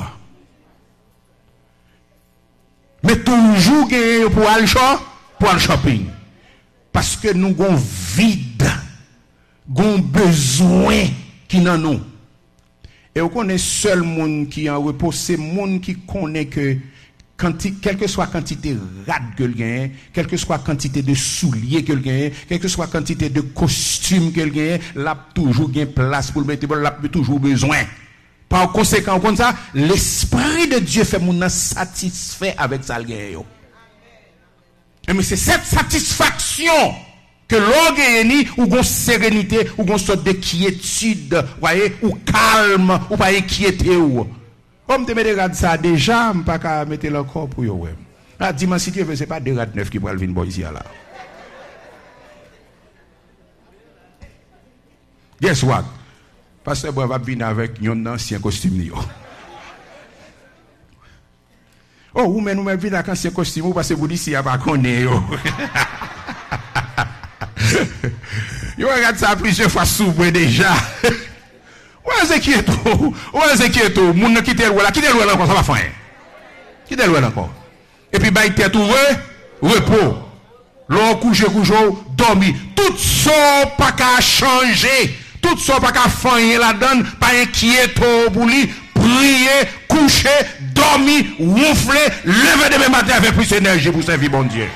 Mais toujours pour aller pour aller shopping. Parce que nous avons vide, nous avons besoin qui n'en nous. Et on connaît seul monde qui en repos, c'est monde qui connaît que Quanti, quelle que soit la quantité de rad que le gagne, quelle que soit la quantité de souliers que le gagne, quelle que soit la quantité de costumes que le gagne, là toujours gagne place pour le mettre, là toujours besoin. Par conséquent, comme ça, l'esprit de Dieu fait mon satisfait avec ça le gagne. Mais c'est cette satisfaction que l'on gagne ou une sérénité ou une sorte de quiétude, voyez, ou calme, ou pas inquiété ou. Comme tu me regardes ça déjà, je ne peux pas mettre le corps pour vous. Ah, dis-moi si tu veux, ce n'est pas des rats neufs qui pourraient venir ici là. Guess what? Pasteur Bois va venir avec un ancien costume. Oh, ou mais nous venons avec un ancien costume parce que vous dites qu'il n'y a pas qu'on est. Vous regardez ça plusieurs fois sous déjà. Ouais, c'est qui est tout. Ouais, c'est qui est tout. Moun qui t'est là, qui t'est là encore, ça va faire. Qui t'est là encore. Et puis, bah, il t'est tout, repos. L'on couche, couche, dormi. Tout ça, pas qu'à changer. Tout ça, pas qu'à faire la donne, pas inquiéter pour lui, prier, coucher, dormir, ronfler, lever demain matin avec plus d'énergie pour servir bon Dieu.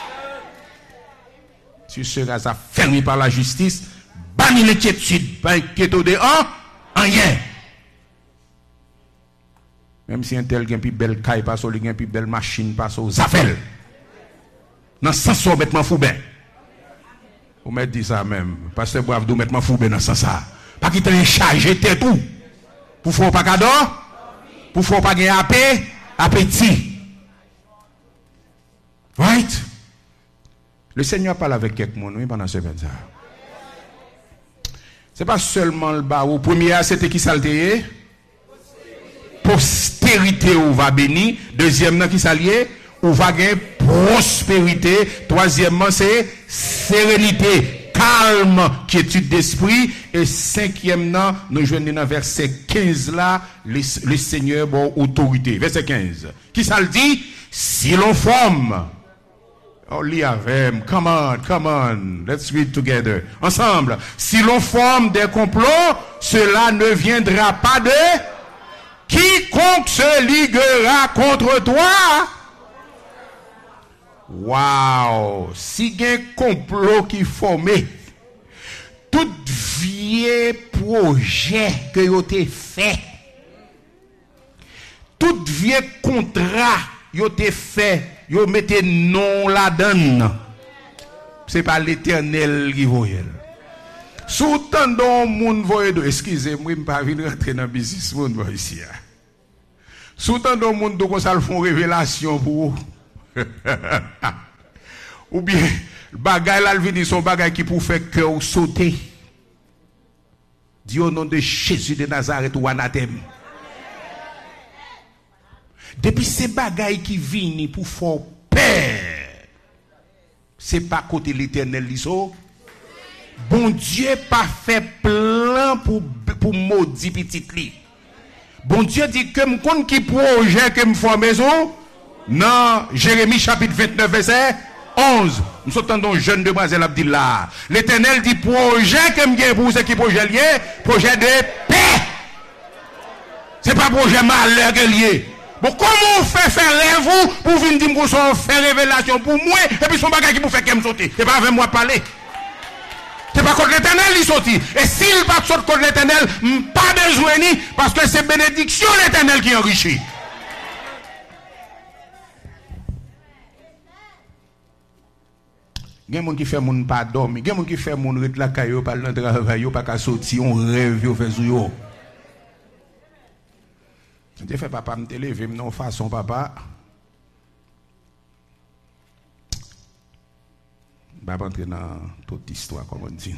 Tu seras affermi par la justice, banni l'inquiétude, pas inquiéter de un. Rien. Même si un tel gagne plus belle caille, pas sur gagne plus belle machine, pas sur zafel. Dans ce sens, on met ma foube. Vous mettez dit ça même. Parce que brave, vous mettez ma foube dans ce sens. Pas qu'il t'en chargé tête tout. Pour faire pas cadeau, pour faire pas gagner appétit. Right? Le Seigneur parle avec quelqu'un pendant ce temps. Ce n'est pas seulement le bas. Au premier, c'était qui s'altérait? Postérité ou va béni. Deuxièmement, qui s'alliait? Ou va gagner prospérité. Troisièmement, c'est sérénité, calme, quiétude d'esprit. Et cinquièmement, nous jouons dans verset quinze là, le, le Seigneur, bon, autorité. Verset quinze. Qui ça le dit? Si l'on forme. Oh, lis avec, come on, come on, let's read together. Ensemble. Si l'on forme des complots, cela ne viendra pas de quiconque se liguera contre toi. Wow! Si il y a un complot qui formé, tout vieux projet que vous avez fait, tout vieux contrat yo te fait, yo mette non la donne. C'est pas l'Éternel qui voyait. Sous tant don moun voye do, excusez-moi, je ne pas venir rentrer dans le business moun ici. Sous tant don moun do kon sa font révélation pour ou bien bagay la vini son bagay qui pour faire cœur sauter. Dis au nom de Jésus de Nazareth ou anathème. Depuis ces bagailles qui viennent pour faire peur, c'est pas côté l'Éternel liso. Bon Dieu pas fait plan pour pour maudire petite li. Bon Dieu dit que me compte qui projet que me fait maison. Non, Jérémie chapitre vingt-neuf verset onze. Nous sommes dans jeune demoiselle Abdillah. L'Éternel dit projet que me gagne pour ce qui projet lié, projet de paix. C'est pas projet malheur que lié. Bon, comment on fait faire rêve pour venir dire que son fait révélation pour moi et puis son bagage qui pour faire qu'elle me sortir. C'est pas avec moi parler. C'est pas contre l'Éternel il sorti. Et s'il pas sorti contre l'Éternel, pas besoin ni parce que c'est bénédiction l'Éternel qui enrichit. Il y a des gens qui fait mon pas dormir, il y a des gens qui fait mon ret la caillou pas le travail, pas qu'à sortir, on rêve yo fait yo. Je fais papa me lever non façon papa. Pas rentrer dans toute histoire comme on dit.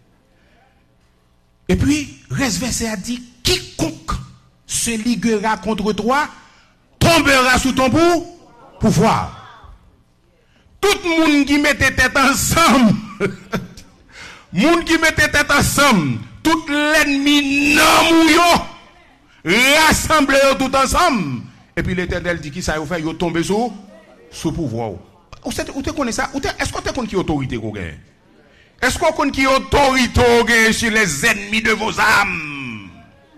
Et puis reste verset a dit quiconque se liguera contre toi tombera sous ton pouvoir. Tout le monde qui mettait tête ensemble, monde qui mettait tête ensemble, tout l'ennemi non yo rassemblé tout ensemble. Et puis l'Éternel dit qui ça vous fait, yo tomber sous sous pouvoir. Vous te connaissez ça? Est-ce qu'on te connaît qui autorité qu'on gagne? Est-ce qu'on connaît qui autorité qu'on gagne sur les ennemis de vos âmes?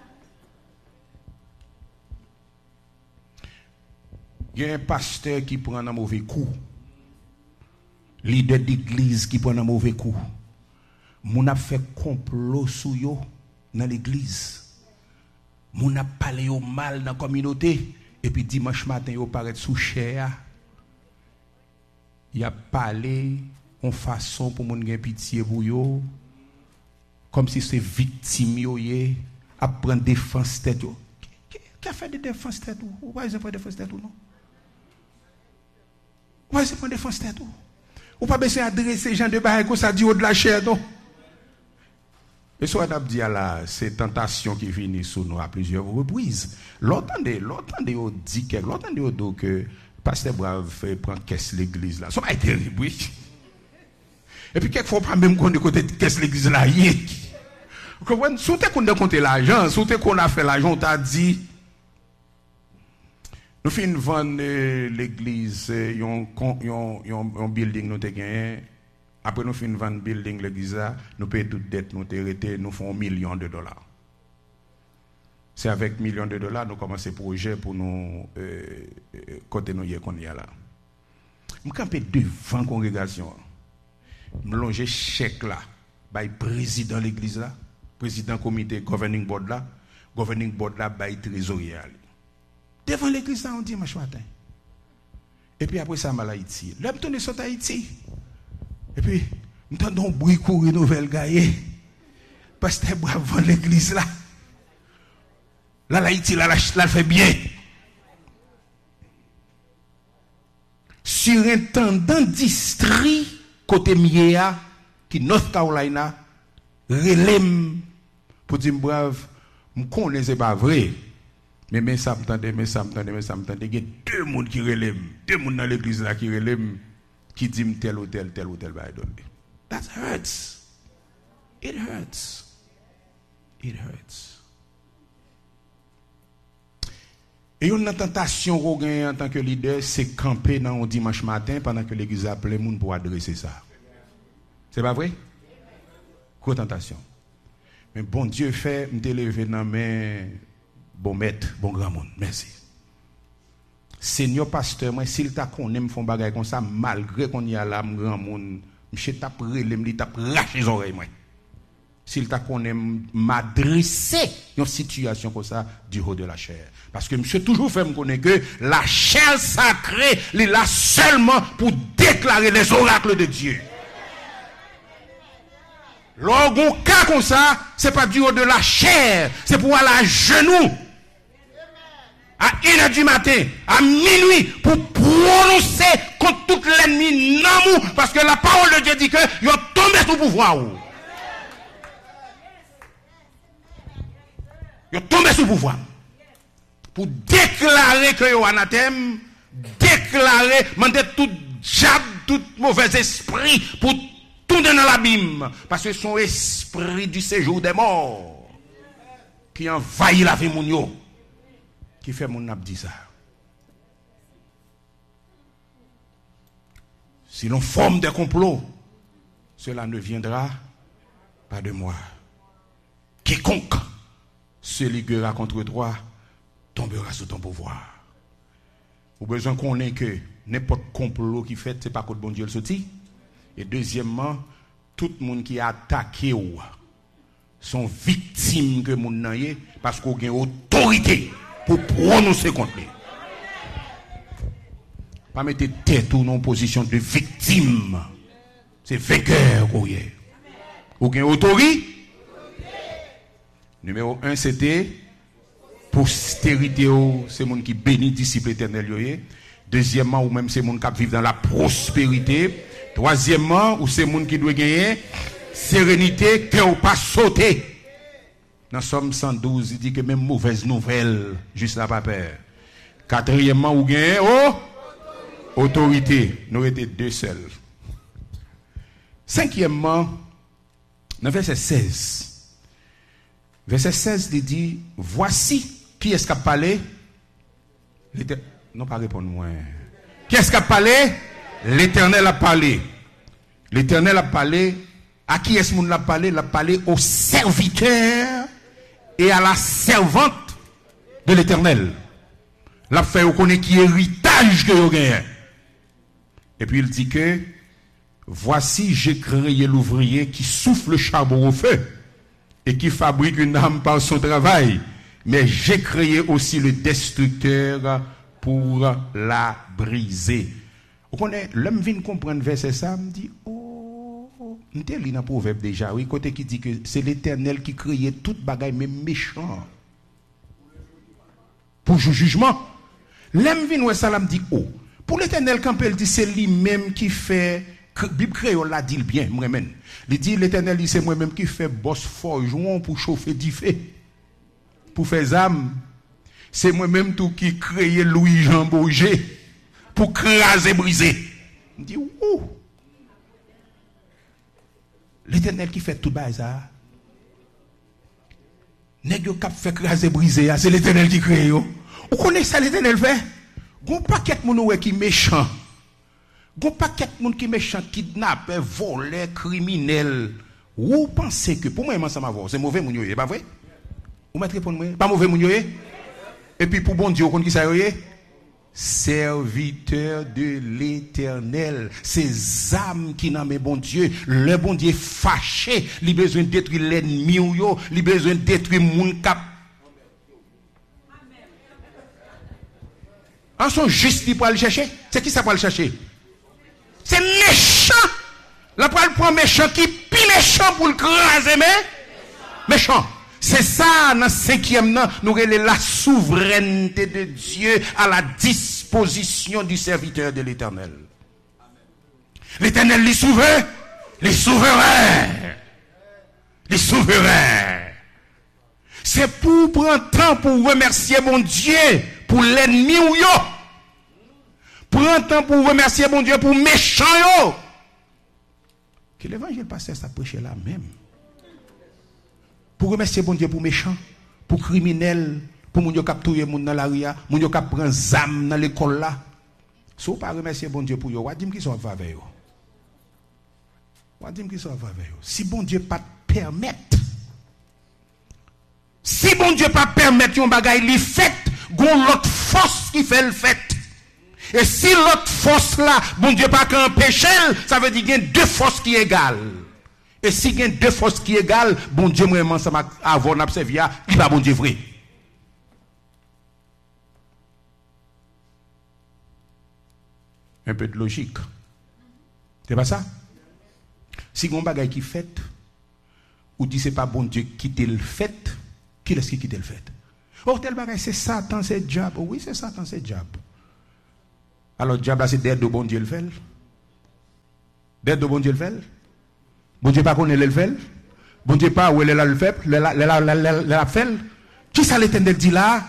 Il y a un pasteur qui prend un mauvais coup. Leader d'église qui prend un mauvais coup. Mon a fait complot sous yo dans l'église. Mon a parlé au mal dans la communauté. Et puis dimanche matin, yo paraît sous chair. Il a parlé en façon pour mon gen pitié pour yo. Comme si c'est victime yo yé. À prendre défense tête yo. Qui a fait de défense tête ou? Ou pas prendre défense tête ou non? Ou pas prendre défense tête ou? Ou pas besoin d'adresser gens de bail comme ça dit au de la chair non? Et soit on a dit là, c'est tentation qui viennent sur nous à plusieurs reprises. L'entendez, l'entendez au dit que, l'entendez au dos que pasteur Brave fait prendre caisse l'église là. Ça va être terrible, oui. Et puis quelquefois pas même qu'on de côté de caisse l'église là. Vous comprenez? Si on a compté l'argent, si on a fait l'argent, on t'a dit nous finissons vendre l'église, un building nous avons gagné. Après nous finissons vendre building l'église, nous payons toute dette, nous avons nous faisons un million de dollars. C'est avec millions de dollars nous commençons ce projet pour nous euh, côté nous qu'on y a là. Je campe devant la congrégation. Je longe chèque là, by président de l'église là, président comité governing board là, governing board là by trésorier. Devant l'église là on dit dimanche matin. Et puis après ça, je suis Haïti. Là, je suis à Haïti. Et puis, nous avons un bruit courir nouvelle gaillée. Parce que bravo l'église là. Là, l'Haïti, là, là, fait bien. Surintendant district côté Miea, qui North Carolina, relève pour dire brave, je connais c'est pas vrai. Mais mais ça m'entendait, mais ça m'entendait, mais ça m'entendait. Il y a deux personnes qui relèvent, deux personnes dans l'église là qui relèvent, qui disent tel ou tel, tel ou tel va donner. That hurts. It hurts. It hurts. Et une tentation qu'on gagne en tant que leader, c'est camper dans un dimanche matin pendant que l'église appelle les gens pour adresser ça. C'est pas vrai? Grosse tentation. Mais bon Dieu fait, me lever dans mes bon maître, bon grand monde. Merci. Seigneur pasteur, moi, s'il t'a qu'on aime font bagaille comme ça, malgré qu'on y a là, grand monde, monsieur t'a prélé, me t'a raché les oreilles, moi. s'il t'a connaît m'adresser une situation comme ça du haut de la chair. Parce que monsieur toujours fait me connaître que la chair sacrée, elle est là seulement pour déclarer les oracles de Dieu. Lorsqu'on cas comme ça, c'est pas du haut de la chair, c'est pour aller à genoux. À une heure du matin, à minuit, pour prononcer contre tout l'ennemi non, parce que la parole de Dieu dit que ils ont tombé sous pouvoir. Ils ont tombé sous pouvoir. Pour déclarer que yo anathème, déclarer, demander tout diable, tout mauvais esprit pour tourner dans l'abîme. Parce que son esprit du séjour des morts qui envahit la vie moun yo, qui fait mon abdi ça. Si l'on forme des complots, cela ne viendra pas de moi. Quiconque se liguera contre toi tombera sous ton pouvoir. Ou besoin qu'on ait que n'importe complot qui fait, c'est pas contre bon Dieu le sorti. Et deuxièmement, tout le monde qui a attaqué ou sont victimes que moun nan yé parce qu'on a une autorité pour prononcer contre lui. Pas mettre tête ou non position de victime. C'est vainqueur qu'on y est. Ou une autorité. Numéro un, c'était postérité, c'est monde qui bénit disciple éternel. Deuxièmement, ou même c'est monde qui vit dans la prospérité. Troisièmement, ou c'est monde qui doit gagner sérénité, que ou pas sauter. Dans Somme cent douze, il dit que même mauvaise nouvelle, juste là pas peur. Quatrièmement, ou gagne oh, autorité. Nous étions deux seuls. Cinquièmement, dans verset seize. Verset seize, il dit, voici qui est-ce qui a parlé? Non, pas répondre moi. Qui est-ce qui a parlé? L'Éternel a parlé. L'Éternel a parlé. À qui est-ce qu'on a parlé? Il a parlé au serviteur et à la servante de l'Éternel. L'a fait au connaît qui héritage que vous gagnez. Et puis il dit que voici j'ai créé l'ouvrier qui souffle le charbon au feu et qui fabrique une âme par son travail. Mais j'ai créé aussi le destructeur pour la briser. Vous connaissez, l'homme vient comprendre verset ça, me dit, oh, nous avons lu dans le proverbe déjà, oui, côté qui dit que c'est l'Éternel qui créait toute bagaille, même méchant. Pour le jugement. L'homme vient ouais ça, me dit, oh, pour l'Éternel, quand il dit, c'est lui-même qui fait, Bible créole l'a dit bien, moi-même. Il dit, l'Éternel dit, c'est moi-même qui fait boss forgeron pour chauffer du feu. Pour faire âme. C'est moi-même tout qui crée Louis-Jean Bourget pour craser, briser. Il dit, ouh. L'Éternel qui fait tout ça. Nèg yo k'ap fait craser, briser, c'est l'Éternel qui crée yo. Vous connaissez ça l'Éternel fait? Gon paquet moun ouais qui méchant. Gon paquet moun qui méchant, kidnappé, volé, criminel. Ou pensez que pour moi ça m'a voir, c'est mauvais moun yo, c'est pas vrai? Vous mettez pour moi, pas mauvais moun yo. Et puis pour bon Dieu, vous connaissez ça yo? Serviteur de l'Éternel, ces âmes qui n'ont pas bon Dieu, le bon Dieu fâché, il a besoin de détruire l'ennemi ou yo, il a besoin de détruire moun cap. En son juste pour aller chercher, c'est qui ça pour aller chercher? C'est méchant. La poêle prend méchant qui pile méchant pour le craser, mais méchant. C'est ça, dans le cinquième nom, nous avons la souveraineté de Dieu à la disposition du serviteur de l'Éternel. L'Éternel, les souverain, les souverains, les souverains. C'est pour prendre temps pour remercier mon Dieu pour l'ennemi ou yo. Prends temps pour remercier mon Dieu pour méchant yo. Que l'évangile pasteur ça prêche là même. Pour remercier bon Dieu pour méchant, pour criminel, pour moun yo k'ap touye moun dans la ria, moun yo k'ap prend zam dans l'école là. Si vous pas remercier bon Dieu pour yo, wa dim qui sont faveur yo. Wa dim qui sont faveur yo. Si bon Dieu pas permettre, si bon Dieu pas permettre yon bagay li fait, gon l'autre force qui fait le fait. Et si l'autre force là, bon Dieu pas qu'un péché, ça veut dire qu'il y a deux forces qui égales. Et si il y a deux forces qui égales, bon Dieu, moi, ça m'a avant d'observer, il va bon Dieu vrai. Un peu de logique. C'est pas ça? Si on bagaille qui fait, ou dit c'est pas bon Dieu qui te le fait, qui est-ce qui quitte le fait? Oh, tel bagaille, c'est Satan, c'est diable. Oui, c'est Satan, c'est diable. Alors, diable, c'est d'aide de bon Dieu le fait. D'aide de bon Dieu le fait. Bon Dieu pas connaît le fait. Bon Dieu pas où elle est là le fait. La fait. Qui ça l'Éternel dit là?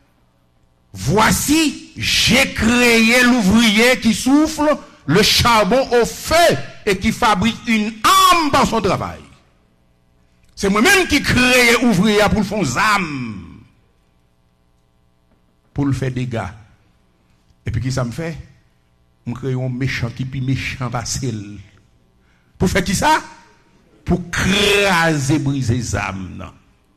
Voici, j'ai créé l'ouvrier qui souffle le charbon au feu et qui fabrique une âme dans son travail. C'est moi-même qui crée l'ouvrier pour le faire âme. Pour le faire des dégâts. Et puis qui ça me fait? Je crée un méchant qui puis méchant passer. Pour faire qui ça? Pour craser, briser les âmes.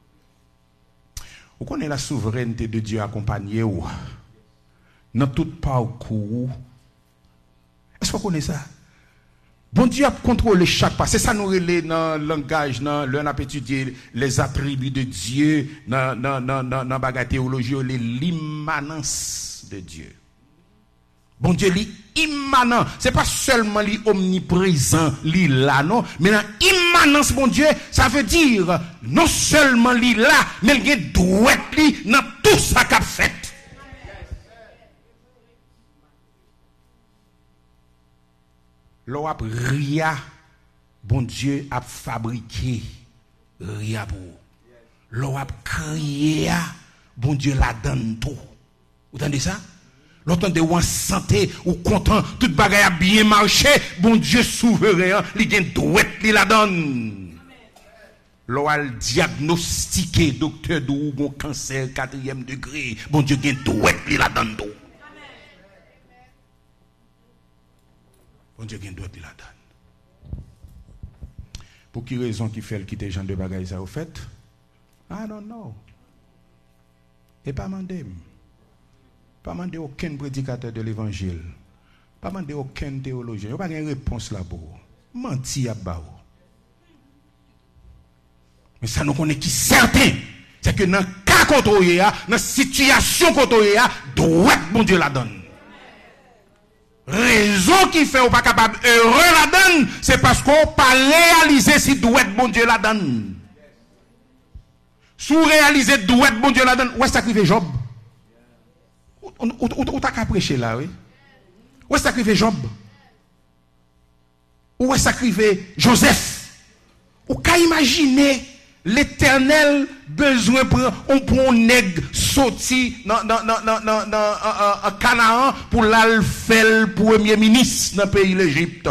Vous connaissez la souveraineté de Dieu accompagnée ou dans tout parcours. Est-ce que vous connaissez ça? Bon Dieu a contrôlé chaque pas. C'est ça nous relais dans le langage, dans le on a étudié les attributs de Dieu, dans dans dans dans dans bagarre théologie, l'immanence de Dieu. Bon Dieu est immanent. C'est pas seulement li omniprésent, li là non, mais dans immanence bon Dieu, ça veut dire non seulement li là, mais il y a droit li dans tout ça qu'a fait. L'on a rien, bon Dieu a fabriqué rien pour. L'on a créé, bon Dieu l'a donné tout. Vous entendez ça? L'autant de ou en santé, ou content, tout bagaille a bien marché, bon Dieu souverain, il gagne droit, il la donne. L'on a diagnostiqué, docteur de bon cancer quatrième degré, bon Dieu gagne droit, il la donne tout. Bon Dieu gagne droit, il la donne. Pour qui raison qui fait le quitter Jean de bagaille ça au fait? I don't know. Et pas mandem. Pas demander aucun prédicateur de l'évangile. Pas demander aucun théologien. Il n'y a pas de réponse là-bas. Menti à bas. Mais ça nous connaît qui certain. C'est que dans le cas qu'on a, dans la situation qu'on a, droit bon Dieu la donne. Raison qui fait ou pas capable heureux la donne, c'est parce qu'on pas réalisé si droit bon Dieu la donne. Sous réaliser droit bon Dieu la donne, où est-ce que ça fait Job? Où t'as qu'à prêcher là, oui? Où est-ce que ça Job? Où est-ce que ça Joseph? Ou qu'à imaginer l'Éternel besoin pour un bon nègre sorti dans dans dans dans dans dans Canaan pour l'alfer le premier ministre dans le pays l'Égypte.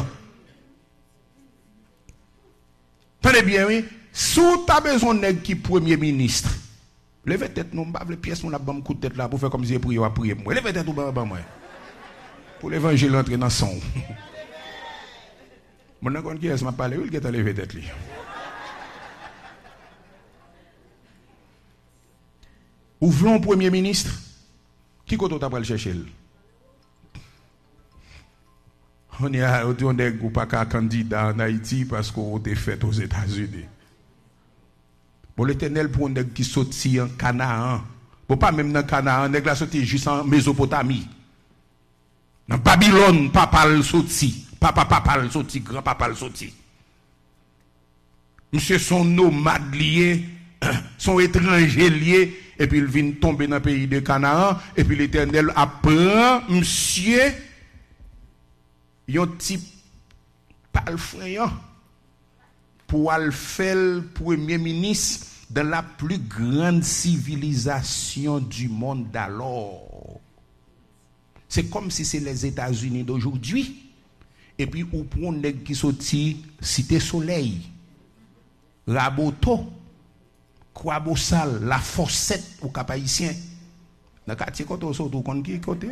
Tenez bien, oui? Sous t'as besoin de nègre qui premier ministre. Levez tête non pas les pièces on a bon coup de tête là pour faire comme si prier à prier moi. Levez tête ou ba moi. Pour l'évangile entrer dans son. Mon n'a qui est m'a parlé, il get lever tête li. Ouvrons premier ministre. Qui côté t'a pral chercher? On est à on est ou pas candidat en Haïti parce qu'on était fait aux États-Unis. Bon, l'Éternel pour un qui sorti en Canaan. Bon, pas même dans Canaan, nèg la sorti juste en Mésopotamie. Dans Babylone, papa le sorti. Papa, papa le sorti, grand papa le sorti. Monsieur son nomade lié, son étranger lié, et puis il vient tomber dans le pays de Canaan, et puis l'Éternel apprend, monsieur, yon type palfrayon, pour faire le premier ministre dans la plus grande civilisation du monde d'alors. C'est comme si c'est les États-Unis d'aujourd'hui. Et puis, ou pour un nègre qui sorti Cité Soleil, Raboto, Croix-Bossal, La Fossette au Cap-Haïtien. Dans le quartier, quand on sort, on qui côté.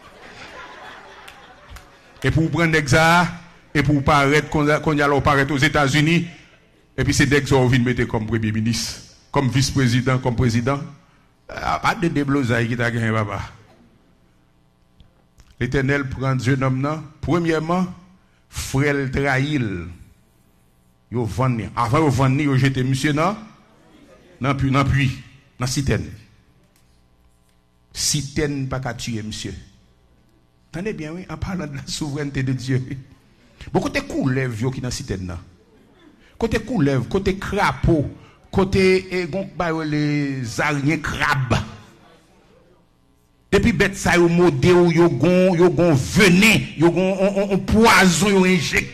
Et pour prendre ça, et pour paraître, qu'on y a paraître aux États-Unis, et puis c'est dès que ça vient mettre comme premier ministre, comme vice-président, comme président. Pas de déblosaille qui t'a gagné, papa. L'Éternel prend ce jeune homme là. Premièrement, frère trahil. Yo vendre. Avant yo vendre, yo jeté monsieur nan nan puits, nan puits, nan citerne. Citerne pas qu'à tuer monsieur. Attendez bien oui, en parlant de la souveraineté de Dieu. Bon côté couleuvre yo qui dans citerne là. Côté couleuvre, côté crapaud, côté eh, gon ba les araignées crabes. Et puis bête ça yo modé yo gon yo gon venin, yo gon on, on, on poison yo injecté